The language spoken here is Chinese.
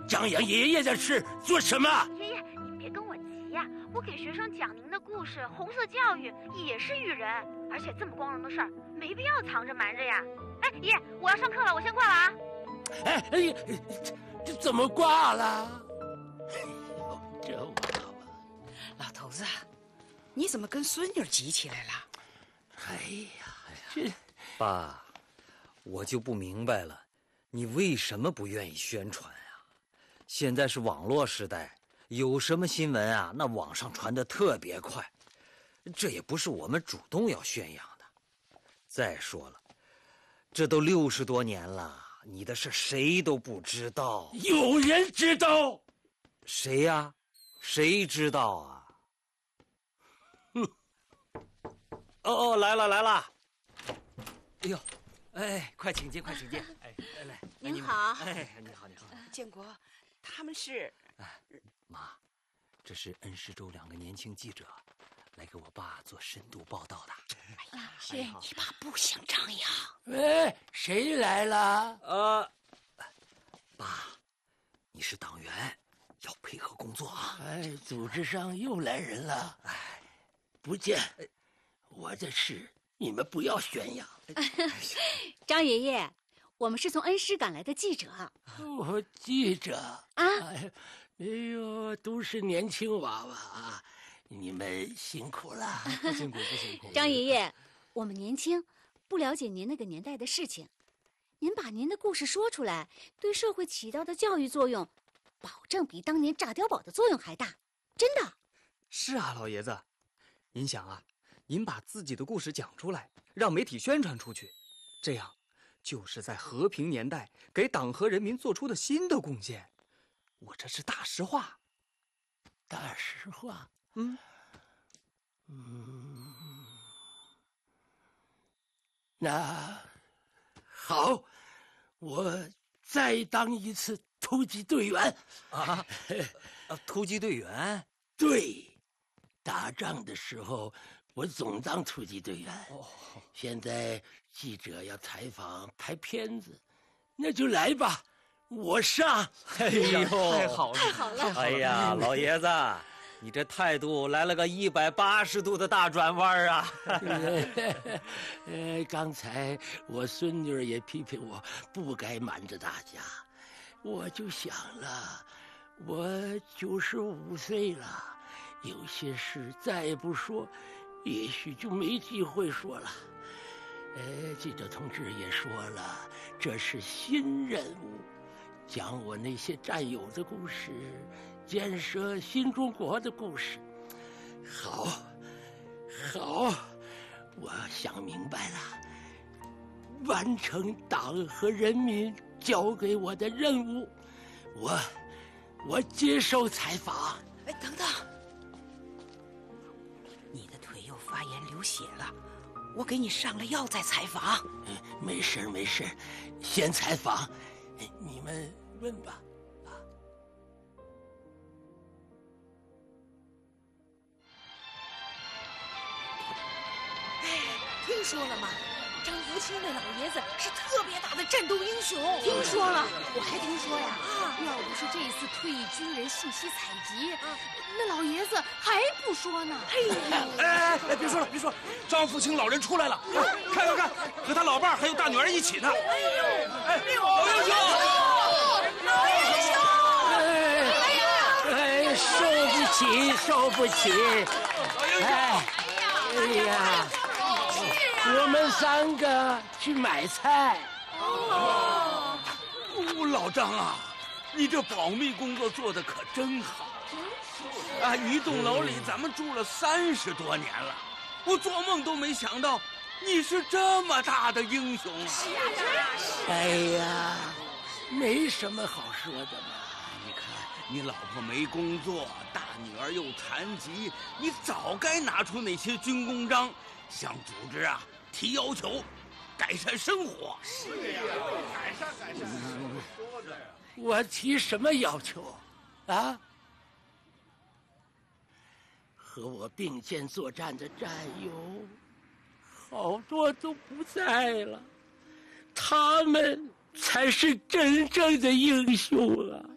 张扬爷爷的事做什么？ 爷爷，您别跟我急呀，我给学生讲您的故事《红色教育》也是育人，而且这么光荣的事儿，没必要藏着瞒着呀。哎，爷爷，我要上课了，我先挂了啊。 哎，这怎么挂了？这娃娃， 老头子，你怎么跟孙女急起来了？ 哎呀，这爸，我就不明白了，你为什么不愿意宣传啊？现在是网络时代，有什么新闻啊，那网上传得特别快，这也不是我们主动要宣扬的。再说了，这都60多年了，你的事谁都不知道。 有人知道？ 谁呀？谁知道啊？哦，来了！哎呦，哎，快请进，快请进！哎，来， 您好。 哎，你好。 建国，他们是…… 妈，这是恩施州2个年轻记者，来给我爸做深度报道的。 哎呀，你爸不想张扬。 喂，谁来了？ 爸，你是党员，要配合工作啊。 哎，组织上又来人了。哎，不见。我的事你们不要宣扬。 张爷爷，我们是从恩施赶来的记者。 哦，记者啊！ 哎呦，都是年轻娃娃啊，你们辛苦了。 不辛苦。 张爷爷，我们年轻，不了解您那个年代的事情，您把您的故事说出来，对社会起到的教育作用，保证比当年炸碉堡的作用还大，真的。 是啊，老爷子，您想啊，您把自己的故事讲出来，让媒体宣传出去，这样就是在和平年代给党和人民做出的新的贡献。我这是大实话。 大实话？那好，我再当一次突击队员。 突击队员？ 对，打仗的时候我总当突击队员。现在记者要采访拍片子，那就来吧，我上。 哎呦， 太好了！ 哎呀，老爷子，你这态度来了个180度的大转弯啊！ 刚才我孙女也批评我不该瞒着大家，我就想了，我95岁了，有些事再不说，也许就没机会说了。记者同志也说了，这是新任务，讲我那些战友的故事，建设新中国的故事。好，我想明白了，完成党和人民交给我的任务，我接受采访。 哎，等等，你的腿又发炎流血了，我给你上了药再采访。 没事，先采访，你们问吧。 听说了吗？张福清那老爷子是特别大的战斗英雄。 听说了，我还听说呀，要不是这次退役军人信息采集，那老爷子还不说呢。 哎，别说了，张福清老人出来了，看，和他老伴还有大女儿一起呢。老英雄， 受不起！哎呀！我们3个去买菜。 老张啊，你这保密工作做得可真好啊！一栋楼里咱们住了30多年了，我做梦都没想到你是这么大的英雄啊！ 哎呀，没什么好说的嘛。 你看，你老婆没工作，大女儿又残疾，你早该拿出那些军功章，向组织啊提要求，改善生活。是呀，改善。 我提什么要求啊？和我并肩作战的战友，好多都不在了，他们才是真正的英雄啊！